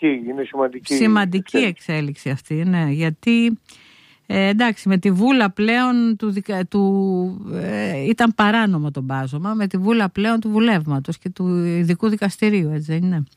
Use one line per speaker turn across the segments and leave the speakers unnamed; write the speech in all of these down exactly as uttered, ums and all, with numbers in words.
σημαντική, είναι σημαντική.
Σημαντική εξέλιξη, εξέλιξη αυτή, ναι, γιατί ε, εντάξει, με τη βούλα πλέον του, του ε, ήταν παράνομο το μπάζωμα, με τη βούλα πλέον του βουλεύματος και του ειδικού δικαστηρίου, έτσι δεν είναι?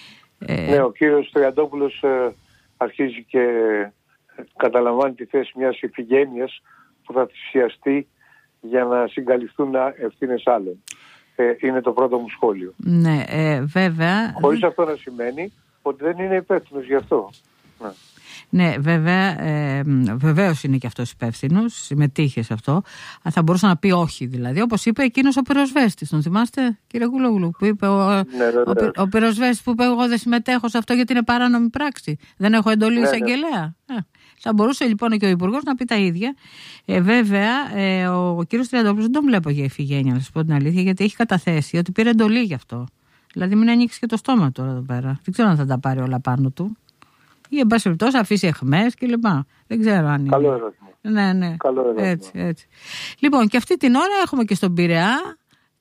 Ε,
ναι, ο κύριος Τριαντόπουλος ε, αρχίζει και καταλαμβάνει τη θέση μιας ιφηγένειας που θα θυσιαστεί για να συγκαλυφθούν ευθύνες άλλων. Ε, είναι το πρώτο μου σχόλιο.
Ναι, ε, βέβαια.
Χωρίς αυτό να σημαίνει ότι δεν είναι υπεύθυνος γι' αυτό. Ναι.
Ναι, βέβαια, ε, βεβαίως είναι και αυτός υπεύθυνος, συμμετείχε σε αυτό. Αλλά θα μπορούσε να πει όχι, δηλαδή. Όπως είπε εκείνος ο πυροσβέστης, τον θυμάστε, κύριε Κούλογλου, που είπε ο, ναι, ο, ο, ο πυροσβέστης που είπε: εγώ δεν συμμετέχω σε αυτό γιατί είναι παράνομη πράξη. Δεν έχω εντολή εισαγγελέα. Ναι, ναι. Θα μπορούσε λοιπόν και ο Υπουργός να πει τα ίδια. Ε, βέβαια, ε, ο, ο κύριος Τριαντόπουλος δεν τον βλέπω για ιφηγένεια, να σας πω την αλήθεια, γιατί έχει καταθέσει ότι πήρε εντολή γι' αυτό. Δηλαδή, μην ανοίξει και το στόμα τώρα εδώ πέρα. Δεν ξέρω αν θα τα πάρει όλα πάνω του. Ή εν πάση περιπτώσει αφήσει αιχμές και λοιπά. Δεν ξέρω αν είναι.
Καλό ερώτημα.
Ναι, ναι.
Καλό ερώτημα.
Έτσι, έτσι. Λοιπόν, και αυτή την ώρα έχουμε και στον Πειραιά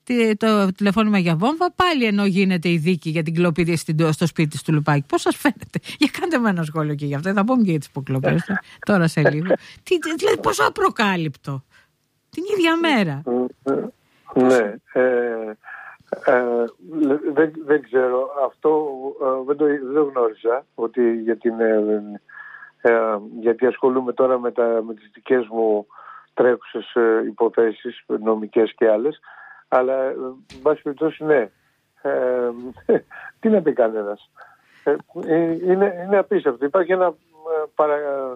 το τηλεφώνημα για βόμβα. Πάλι ενώ γίνεται η δίκη για την κλοπή στο σπίτι της του Λουπάκη. Πώς σας φαίνεται? Για κάντε με ένα σχόλιο και γι' αυτό. Θα πούμε και για τις υποκλοπές τώρα σε λίγο. Τι, δηλαδή πόσο απροκάλυπτο. Την ίδια μέρα.
Ναι. Ε, Ε, δεν, δεν ξέρω, αυτό ε, δεν το δεν γνώριζα, ότι για την, ε, ε, γιατί ασχολούμαι τώρα με, τα, με τις δικές μου τρέχουσες ε, υποθέσεις νομικές και άλλες, αλλά ε, εν πάση περιπτώσει ναι, ε, τι να πει κανένας, ε, είναι, είναι απίστευτο. Υπάρχει ένα παρα,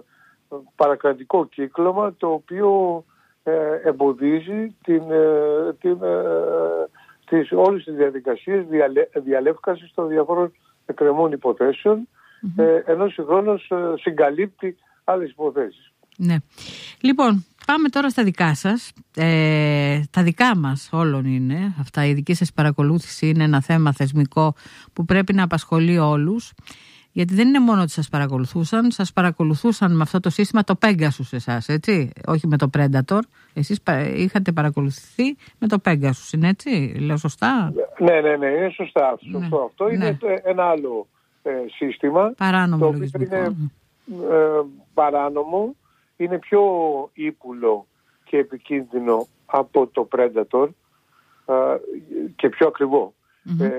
παρακρατικό κύκλωμα το οποίο ε, εμποδίζει την, ε, την ε, τις, όλες τις διαδικασίες διαλε, διαλεύκασης των διαφόρων εκκρεμών υποθέσεων, mm-hmm. ε, ενώ συγχρόνως ε, συγκαλύπτει άλλες υποθέσεις.
Ναι. Λοιπόν, πάμε τώρα στα δικά σας. Ε, τα δικά μας όλων είναι αυτά. Η δική σας παρακολούθηση είναι ένα θέμα θεσμικό που πρέπει να απασχολεί όλους. Γιατί δεν είναι μόνο ότι σας παρακολουθούσαν, σας παρακολουθούσαν με αυτό το σύστημα το Pegasus εσάς, έτσι, όχι με το Predator. Εσείς είχατε παρακολουθηθεί με το Pegasus, είναι έτσι, λέω σωστά?
Ναι, ναι, ναι, είναι σωστά. Σωστό. Ναι. Αυτό είναι ναι. ένα άλλο ε, σύστημα.
Παράνομο
το
λογισμικό.
Είναι ε, παράνομο, είναι πιο ύπουλο και επικίνδυνο από το Predator ε, και πιο ακριβό. Mm-hmm. Ε,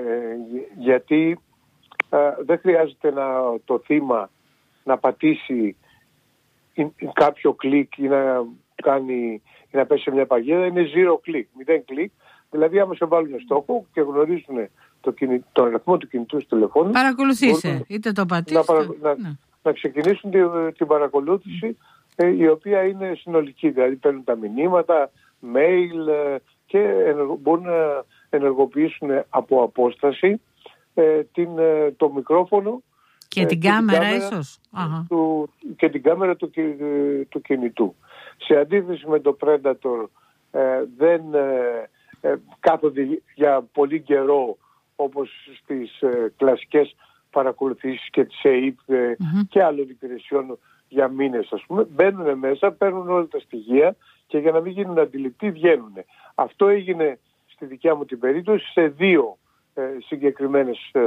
γιατί Uh, δεν χρειάζεται να, το θύμα να πατήσει κάποιο κλικ ή να, κάνει, ή να πέσει σε μια παγίδα. Είναι zero κλικ, μηδέν κλικ. Δηλαδή άμα σε βάλουν στόχο και γνωρίζουν το κινη, τον αριθμό του κινητού του τηλεφώνου,
παρακολουθήσε, είτε το πατήσετε.
Να, να, ναι. να ξεκινήσουν την, την παρακολούθηση mm. ε, η οποία είναι συνολική. Δηλαδή παίρνουν τα μηνύματα, mail ε, και ενεργο, μπορούν να ενεργοποιήσουν από απόσταση Ε, την, ε, το μικρόφωνο
και ε, την και κάμερα, την κάμερα ίσως
του, και την κάμερα του, του κινητού. Σε αντίθεση με το Predator ε, δεν ε, ε, κάθονται για πολύ καιρό όπως στις ε, κλασικές παρακολουθήσεις και της ΕΕΠ ε, mm-hmm. και άλλων υπηρεσιών για μήνες, ας πούμε. Μπαίνουν μέσα, παίρνουν όλα τα στοιχεία και για να μην γίνουν αντιληπτοί βγαίνουν. Αυτό έγινε στη δικιά μου την περίπτωση σε δύο Ε, συγκεκριμένες ε,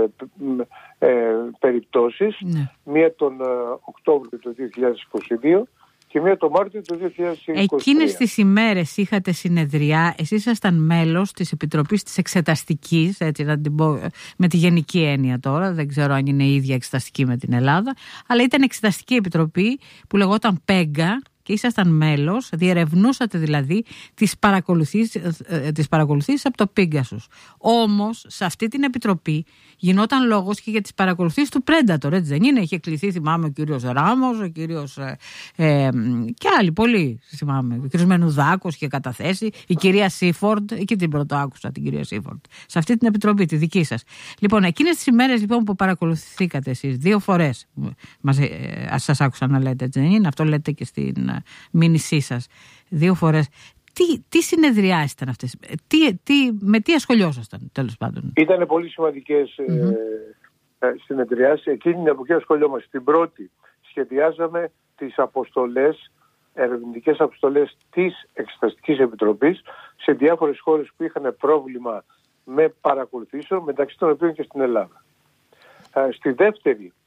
ε, περιπτώσεις, ναι. μία τον ε, Οκτώβριο του δύο χιλιάδες είκοσι δύο και μία τον Μάρτιο του δύο χιλιάδες είκοσι τρία.
Εκείνες τις ημέρες είχατε συνεδριά, εσείς ήσασταν μέλος της Επιτροπής της Εξεταστικής, έτσι να την πω με τη γενική έννοια τώρα, δεν ξέρω αν είναι η ίδια εξεταστική με την Ελλάδα, αλλά ήταν Εξεταστική Επιτροπή που λεγόταν Πέγκα και ήσασταν μέλος, διερευνούσατε δηλαδή τις παρακολουθήσεις, τις παρακολουθήσεις από το Pegasus. Όμως, σε αυτή την επιτροπή γινόταν λόγος και για τις παρακολουθήσεις του Predator, έτσι δεν είναι? Είχε κληθεί, θυμάμαι, ο κύριος Ράμος, ο κύριος ε, ε, και άλλοι πολλοί, θυμάμαι. Ο κύριος Μενουδάκος είχε καταθέσει, η κυρία Σίφορντ, εκεί την πρώτο άκουσα την κυρία Σίφορντ, σε αυτή την επιτροπή, τη δική σας. Λοιπόν, εκείνες τις ημέρες λοιπόν, που παρακολουθήκατε εσείς δύο φορές, μας, ε, σας άκουσα να λέτε, έτσι δεν είναι? Αυτό λέτε και στην μήνυσή σας δύο φορές. Τι, τι συνεδριάσεις ήταν αυτές, τι, τι, με τι ασχολιόσασταν τέλος πάντων?
Ήτανε πολύ σημαντικές mm-hmm. ε, συνεδριάσεις. Εκείνη την εποχή ασχολιόμαστε. Την πρώτη σχεδιάζαμε τις αποστολές, ερευνητικές αποστολές της Εξεταστικής Επιτροπής σε διάφορες χώρες που είχαν πρόβλημα με παρακολουθήσεων, μεταξύ των οποίων και στην Ελλάδα. Ε, στη δεύτερη